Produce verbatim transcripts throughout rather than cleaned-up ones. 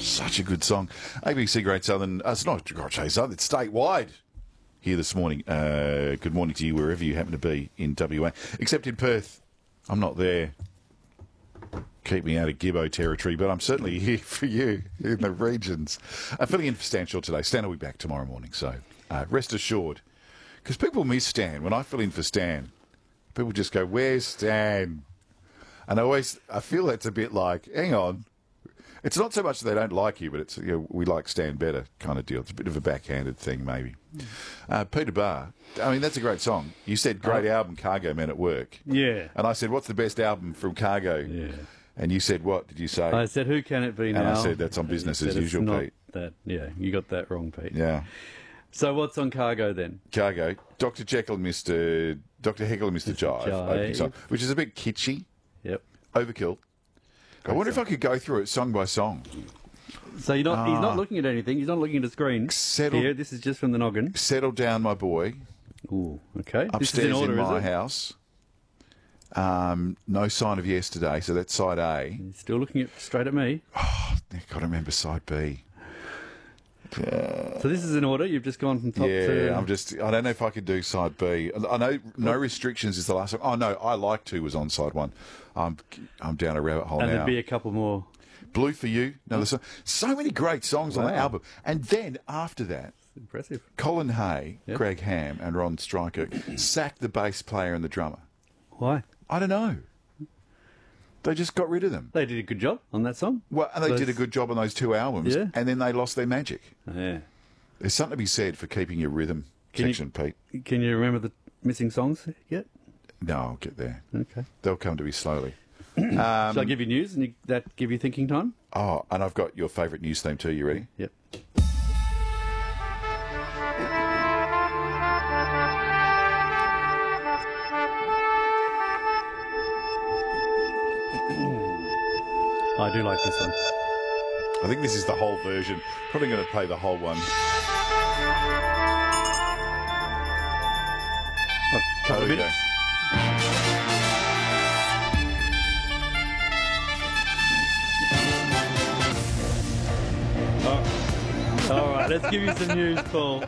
Such a good song. A B C Great Southern, uh, it's not Great Southern, it's statewide here this morning. Uh, good morning to you wherever you happen to be in W A, except in Perth. I'm not there. Keep me out of Gibbo territory, but I'm certainly here for you in the regions. I'm filling in for Stan Shaw today. Stan will be back tomorrow morning, so uh, rest assured. Because people miss Stan. When I fill in for Stan, people just go, where's Stan? And I always, I feel that's a bit like, hang on. It's not so much that they don't like you, but it's, you know, we like Stan better kind of deal. It's a bit of a backhanded thing, maybe. Uh, Peter Barr, I mean, that's a great song. You said great oh. album, Cargo Men at Work. Yeah. And I said, what's the best album from Cargo? Yeah. And you said, what did you say? I said, who can it be now? And I said, that's on business as usual, not Pete. That, yeah, you got that wrong, Pete. Yeah. So what's on Cargo then? Cargo, Doctor Jekyll and Mister Doctor Heckle and Mister Mister Jive, Jive. opening song, which is a bit kitschy. Yep. Overkill. Great I wonder song. if I could go through it song by song. So you're not, Ah. he's not looking at anything. He's not looking at a screen. Settle- Here, this is just from the noggin. Settle Down, My Boy. Ooh, okay. Upstairs this is in order, in my is it? house. Um, no Sign of Yesterday, so that's side A. He's still looking at, straight at me. Oh, I can't remember side B. Uh, So this is in order. You've just gone from top yeah, to... I'm just. I don't know if I could do side B. I know No Restrictions is the last song. Oh no, I Like To was on side one. I'm I'm down a rabbit hole And now. there'd be a couple more. Blue for You, another song. So many great songs on the Wow. album. And then after that, Impressive. Colin Hay, Yep. Greg Ham, and Ron Stryker sacked the bass player and the drummer. Why? I don't know. They just got rid of them. They did a good job on that song. Well, and they Those- did a good job on those two albums, Yeah. and then they lost their magic. Yeah. There's something to be said for keeping your rhythm Can you- section, Pete. Can you remember the missing songs yet? No, I'll get there. Okay. They'll come to me slowly. Um, Shall I give you news and you, that give you thinking time? Oh, and I've got your favourite news theme too. You ready? Yep. I do like this one. I think this is the whole version. Probably going to play the whole one. Oh, couple of There we minutes. Oh. All right, let's give you some news, Paul.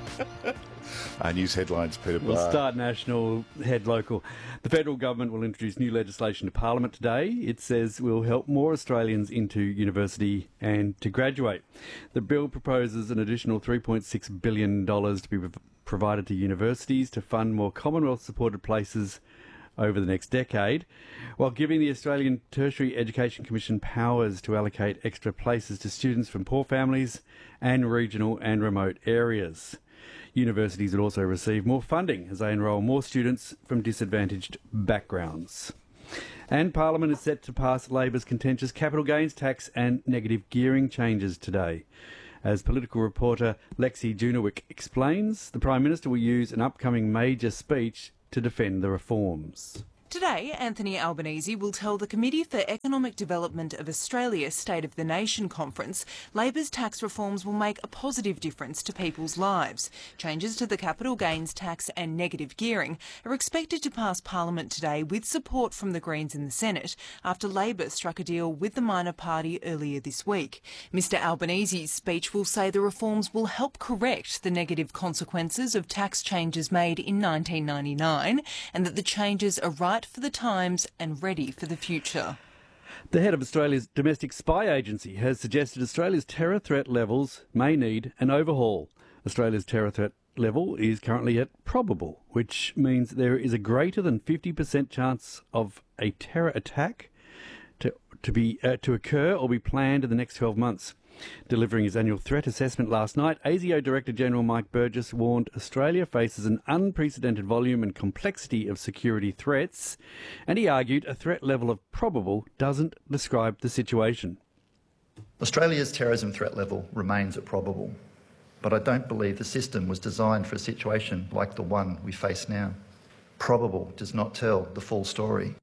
Uh, news headlines, Peter We'll Barr. start national, head local. The federal government will introduce new legislation to Parliament today. It says will help more Australians into university and to graduate. The bill proposes an additional three point six billion dollars to be prov- provided to universities to fund more Commonwealth-supported places over the next decade, while giving the Australian Tertiary Education Commission powers to allocate extra places to students from poor families and regional and remote areas. Universities would also receive more funding as they enrol more students from disadvantaged backgrounds. And Parliament is set to pass Labor's contentious capital gains tax and negative gearing changes today. As political reporter Lexi Junowick explains, the Prime Minister will use an upcoming major speech to defend the reforms. Today, Anthony Albanese will tell the Committee for Economic Development of Australia State of the Nation conference Labor's tax reforms will make a positive difference to people's lives. Changes to the capital gains tax and negative gearing are expected to pass Parliament today with support from the Greens in the Senate after Labor struck a deal with the minor party earlier this week. Mr Albanese's speech will say the reforms will help correct the negative consequences of tax changes made in nineteen ninety-nine and that the changes are right for the times and ready for the future. The head of Australia's domestic spy agency has suggested Australia's terror threat levels may need an overhaul. Australia's terror threat level is currently at probable, which means there is a greater than fifty percent chance of a terror attack to, to, be, uh, to occur or be planned in the next twelve months. Delivering his annual threat assessment last night, A S I O Director General Mike Burgess warned Australia faces an unprecedented volume and complexity of security threats, and he argued a threat level of probable doesn't describe the situation. Australia's terrorism threat level remains at probable, but I don't believe the system was designed for a situation like the one we face now. Probable does not tell the full story.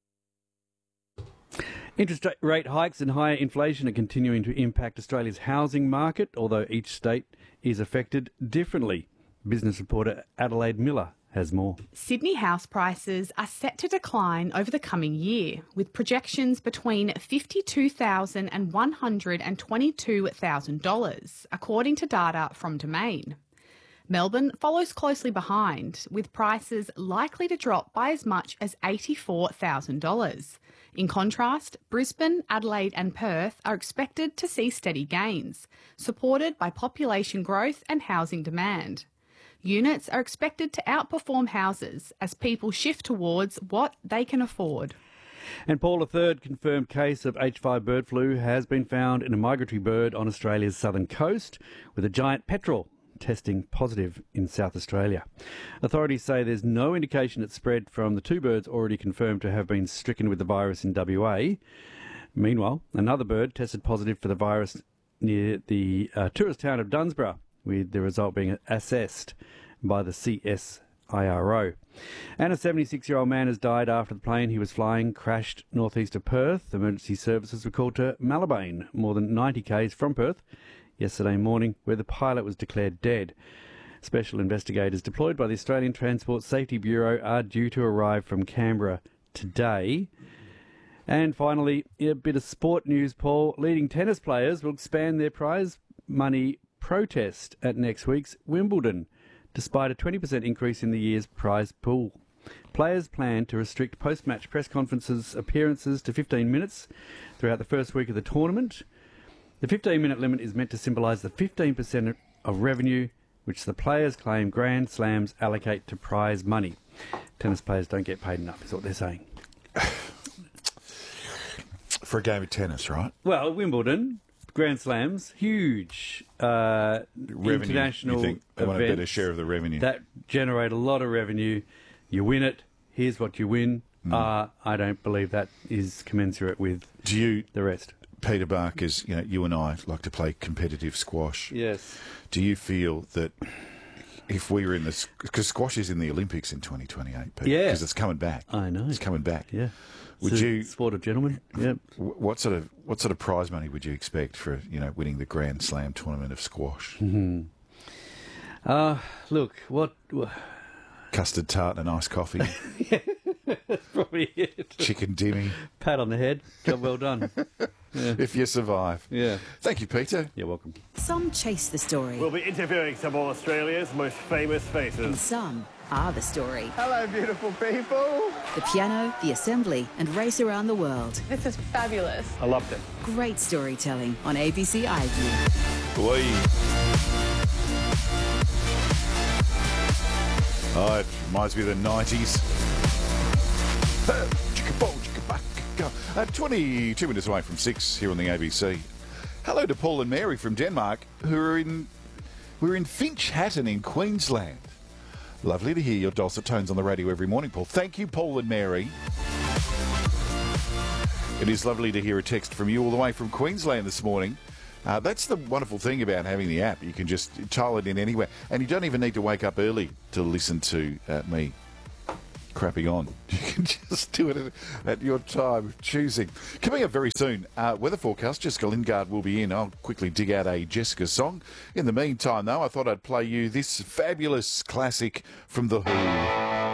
Interest rate hikes and higher inflation are continuing to impact Australia's housing market, although each state is affected differently. Business reporter Adelaide Miller has more. Sydney house prices are set to decline over the coming year, with projections between fifty-two thousand dollars and one hundred twenty-two thousand dollars, according to data from Domain. Melbourne follows closely behind, with prices likely to drop by as much as eighty-four thousand dollars. In contrast, Brisbane, Adelaide and Perth are expected to see steady gains, supported by population growth and housing demand. Units are expected to outperform houses as people shift towards what they can afford. And Paul, a third confirmed case of H five bird flu has been found in a migratory bird on Australia's southern coast, with a giant petrel testing positive in South Australia. Authorities say there's no indication it spread from the two birds already confirmed to have been stricken with the virus in W A. Meanwhile, another bird tested positive for the virus near the uh, tourist town of Dunsborough, with the result being assessed by the C S I R O. And a seventy-six-year-old man has died after the plane he was flying crashed northeast of Perth. Emergency services were called to Malabane, more than ninety k's from Perth, yesterday morning, where the pilot was declared dead. Special investigators deployed by the Australian Transport Safety Bureau are due to arrive from Canberra today. And finally, a bit of sport news, Paul. Leading tennis players will expand their prize money protest at next week's Wimbledon, despite a twenty percent increase in the year's prize pool. Players plan to restrict post-match press conferences appearances to fifteen minutes throughout the first week of the tournament. The fifteen-minute limit is meant to symbolise the fifteen percent of revenue which the players claim Grand Slams allocate to prize money. Tennis players don't get paid enough, is what they're saying. For a game of tennis, right? Well, Wimbledon, Grand Slams, huge uh, Revenue, international you think they events want a better share of the revenue? that generate a lot of revenue. You win it, here's what you win. Mm. Uh, I don't believe that is commensurate with Do you, the rest. Peter Barkers, you know, you and I like to play competitive squash. Yes. Do you feel that if we were in this, because squash is in the Olympics in twenty twenty-eight, Peter, Yeah. because it's coming back. I know. It's coming back. Yeah. Would It's a you? sport of gentlemen? Yep. wh- What sort of what sort of prize money would you expect for you know winning the Grand Slam tournament of squash? Mm-hmm. Uh, look, what... Custard tart and iced coffee, That's probably it. chicken dimmy. Pat on the head. Job well done. Yeah. If you survive. Yeah. Thank you, Peter. You're welcome. Some chase the story, We'll be interviewing some of Australia's most famous and faces. some are the story. Hello, beautiful people. The piano, the assembly, and race around the world. This is fabulous. I loved it. Great storytelling on A B C iView. Boy. Oh, it reminds me of the nineties. Uh, twenty-two minutes away from six here on the A B C. Hello to Paul and Mary from Denmark, who are in we're in Finch Hatton in Queensland. Lovely to hear your dulcet tones on the radio every morning, Paul. Thank you, Paul and Mary. It is lovely to hear a text from you all the way from Queensland this morning. Uh, that's the wonderful thing about having the app. You can just tile it in anywhere. And you don't even need to wake up early to listen to uh, me crapping on. You can just do it at, at your time of choosing. Coming up very soon, uh, weather forecast. Jessica Lingard will be in. I'll quickly dig out a Jessica song. In the meantime, though, I thought I'd play you this fabulous classic from The Who.